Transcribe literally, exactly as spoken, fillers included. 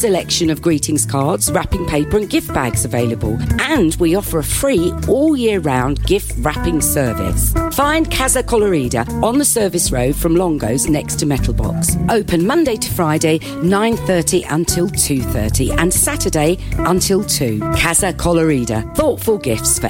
selection of greetings cards, wrapping paper and gift bags available. And we offer a free all year round gift wrapping service. Find Casa Colorida on the service road from Longo's next to Metal Box. Open Monday to Friday, nine thirty until two thirty and Saturday until two. Casa Colorida. Thoughtful gifts for